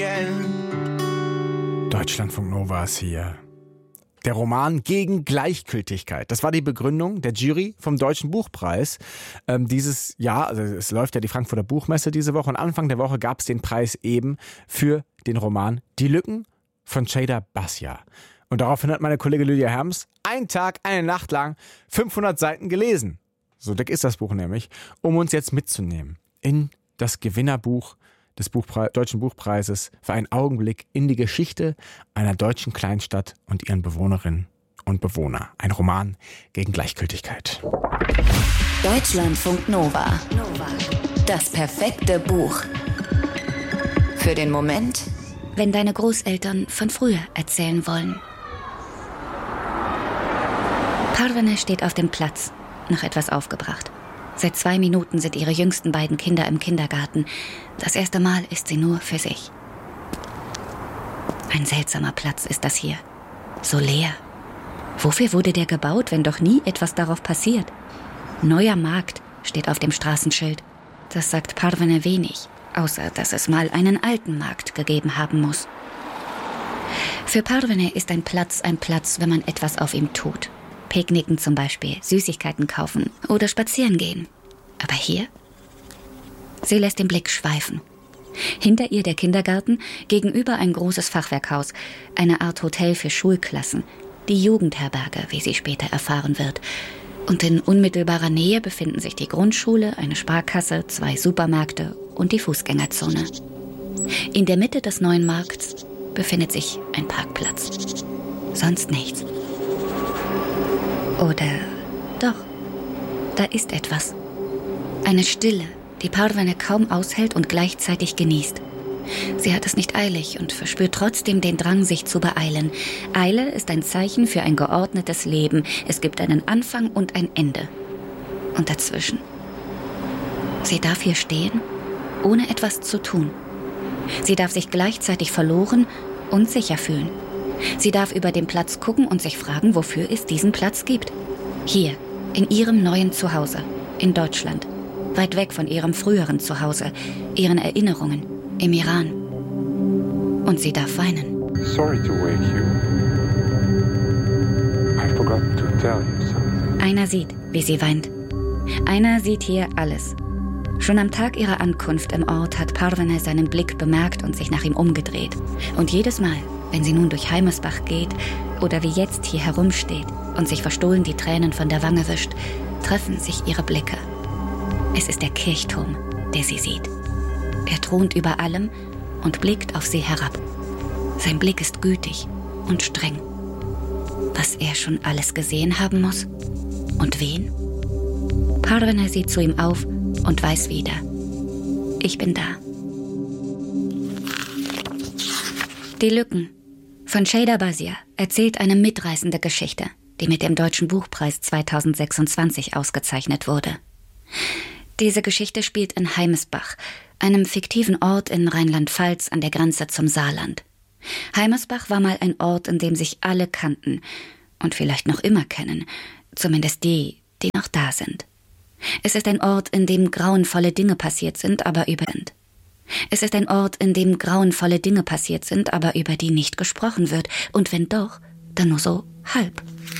Deutschlandfunk Nova ist hier. Der Roman gegen Gleichgültigkeit. Das war die Begründung der Jury vom Deutschen Buchpreis dieses Jahr. Also es läuft ja die Frankfurter Buchmesse diese Woche und Anfang der Woche gab es den Preis eben für den Roman Die Lücken von Ceyda Bassia. Und daraufhin hat meine Kollegin Lydia Herms einen Tag, eine Nacht lang 500 Seiten gelesen. So dick ist das Buch nämlich, um uns jetzt mitzunehmen in das Gewinnerbuch des Deutschen Buchpreises für einen Augenblick in die Geschichte einer deutschen Kleinstadt und ihren Bewohnerinnen und Bewohner. Ein Roman gegen Gleichgültigkeit. Deutschlandfunk Nova. Das perfekte Buch. Für den Moment, wenn deine Großeltern von früher erzählen wollen. Parvene steht auf dem Platz, noch etwas aufgebracht. Seit 2 Minuten sind ihre jüngsten beiden Kinder im Kindergarten. Das erste Mal ist sie nur für sich. Ein seltsamer Platz ist das hier. So leer. Wofür wurde der gebaut, wenn doch nie etwas darauf passiert? Neuer Markt steht auf dem Straßenschild. Das sagt Parvene wenig, außer dass es mal einen alten Markt gegeben haben muss. Für Parvene ist ein Platz, wenn man etwas auf ihm tut. Picknicken zum Beispiel, Süßigkeiten kaufen oder spazieren gehen. Aber hier? Sie lässt den Blick schweifen. Hinter ihr der Kindergarten, gegenüber ein großes Fachwerkhaus, eine Art Hotel für Schulklassen, die Jugendherberge, wie sie später erfahren wird. Und in unmittelbarer Nähe befinden sich die Grundschule, eine Sparkasse, 2 Supermärkte und die Fußgängerzone. In der Mitte des neuen Markts befindet sich ein Parkplatz. Sonst nichts. Oder doch, da ist etwas. Eine Stille, die Parvene kaum aushält und gleichzeitig genießt. Sie hat es nicht eilig und verspürt trotzdem den Drang, sich zu beeilen. Eile ist ein Zeichen für ein geordnetes Leben. Es gibt einen Anfang und ein Ende. Und dazwischen? Sie darf hier stehen, ohne etwas zu tun. Sie darf sich gleichzeitig verloren und sicher fühlen. Sie darf über den Platz gucken und sich fragen, wofür es diesen Platz gibt. Hier, in ihrem neuen Zuhause, in Deutschland. Weit weg von ihrem früheren Zuhause, ihren Erinnerungen, im Iran. Und sie darf weinen. Sorry to wake you. I forgot to tell you something. Einer sieht, wie sie weint. Einer sieht hier alles. Schon am Tag ihrer Ankunft im Ort hat Parvene seinen Blick bemerkt und sich nach ihm umgedreht. Und jedes Mal, wenn sie nun durch Heimersbach geht oder wie jetzt hier herumsteht und sich verstohlen die Tränen von der Wange wischt, treffen sich ihre Blicke. Es ist der Kirchturm, der sie sieht. Er thront über allem und blickt auf sie herab. Sein Blick ist gütig und streng. Was er schon alles gesehen haben muss? Und wen? Parvene sieht zu ihm auf und weiß wieder: Ich bin da. Die Lücken von Ceyda Bassia erzählt eine mitreißende Geschichte, die mit dem Deutschen Buchpreis 2026 ausgezeichnet wurde. Diese Geschichte spielt in Heimersbach, einem fiktiven Ort in Rheinland-Pfalz an der Grenze zum Saarland. Heimersbach war mal ein Ort, in dem sich alle kannten und vielleicht noch immer kennen, zumindest die noch da sind. Es ist ein Ort, in dem grauenvolle Dinge passiert sind, aber über die nicht gesprochen wird. Und wenn doch, dann nur so halb.